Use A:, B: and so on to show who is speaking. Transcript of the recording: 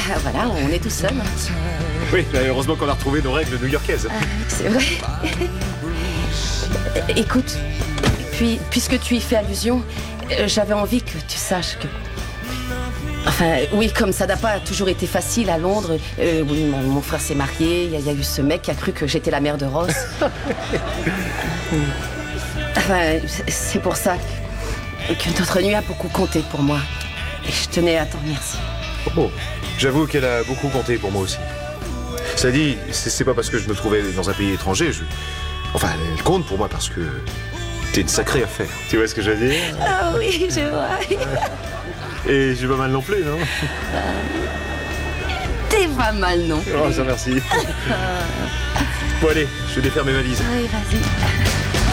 A: voilà, on est tout seul.
B: Oui, heureusement qu'on a retrouvé nos règles new-yorkaises.
A: C'est vrai. Écoute, puisque tu y fais allusion, j'avais envie que tu saches que... Enfin, oui, comme ça n'a pas toujours été facile à Londres. Oui, mon frère s'est marié, il y a eu ce mec qui a cru que j'étais la mère de Ross. Enfin, c'est pour ça que notre nuit a beaucoup compté pour moi. Et je tenais à t'en remercier.
B: Oh, j'avoue qu'elle a beaucoup compté pour moi aussi. Ça dit, c'est pas parce que je me trouvais dans un pays étranger, Enfin, elle compte pour moi parce que t'es une sacrée affaire. Tu vois ce que je veux dire?
A: Ah oui, je vois.
B: Et j'ai pas mal non plus, non?
A: T'es pas mal, non?
B: Oh, ça merci. Bon allez, je vais défaire mes valises.
A: Oui, vas-y.